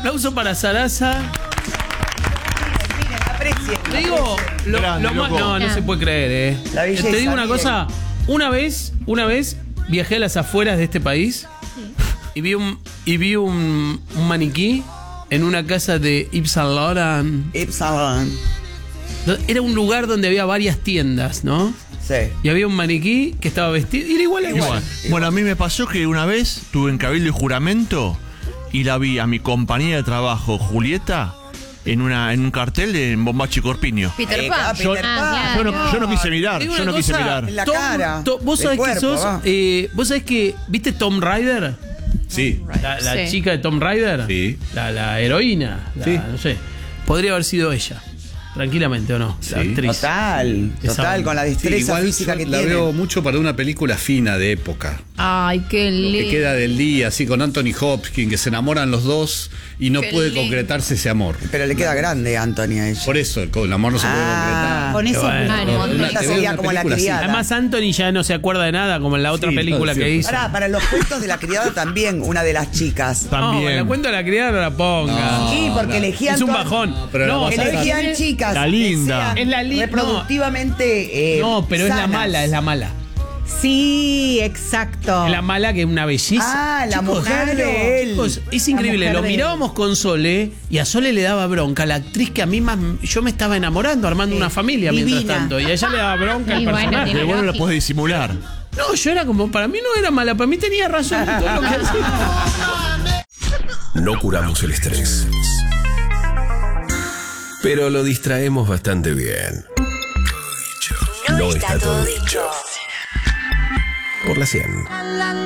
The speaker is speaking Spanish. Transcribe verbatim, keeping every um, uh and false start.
aplauso para Sarasa. Aprecien. Te digo, lo, Grande, lo más. loco. No, no se puede creer, eh. La belleza, Te digo una miren. cosa. Una vez, una vez viajé a las afueras de este país y vi un, y vi un, un maniquí en una casa de Yves Saint Laurent. Yves Saint Laurent. Era un lugar donde había varias tiendas, ¿no? Sí. Y había un maniquí que estaba vestido. Y era igual a igual. Igual. Bueno, a mí me pasó que una vez estuve en Cabildo y Juramento y la vi a mi compañera de trabajo, Julieta, en una en un cartel de Bombacho y Corpiño. Peter Eh, Pan. Peter Ah, Pan. Yo claro. no, yo no quise mirar, Te digo yo una no quise cosa, mirar. En la Tom- cara. to- vos El sabés que cuerpo, sos. va. eh, vos sabés que. ¿Viste Tomb Raider? Sí. La, la Sí. chica de Tomb Raider. Sí. La, la heroína. la- Sí. No sé. Podría haber sido ella. Tranquilamente, ¿o no? La Sí. actriz. Total, Esa total, onda. con la Sí, destreza igual física yo que la tiene. veo mucho para una película fina de época. Ay, qué Lo que lindo. queda del día, así con Anthony Hopkins, que se enamoran los dos y no Qué puede lindo. concretarse ese amor. Pero le queda grande a Anthony a ella. Por eso el, el amor no se puede Ah, Con eso Bueno. Ah, punto. no, Una- ella te veo sería una como la película así. criada. Además, Anthony ya no se acuerda de nada, como en la otra Sí, película no, que sí. hizo. Pará, para los cuentos de la criada también, una de las chicas. También. No, la cuento de la criada no la ponga. Sí, porque no. elegían. Es un todas- bajón. No, pero la no, vas a ¿sabes dejar. qué? Elegían chicas. La que linda. sean Es la li- reproductivamente. eh, No, pero es la sanas. mala, es la mala. Sí, exacto. Es la mala que es una belleza. Ah, la mujer de él. Chicos, es increíble. mujer Lo de mirábamos con Sole y a Sole le daba bronca. La actriz que a mí más. Yo me estaba enamorando, armando una familia mientras divina. tanto. Y a ella le daba bronca el Y bueno, personaje. tiene De vos no la lógica. podés disimular. No, yo era como. Para mí no era mala, para mí tenía razón en todo lo que hacía. No curamos el estrés, pero lo distraemos bastante bien. No está todo dicho. Por la cien.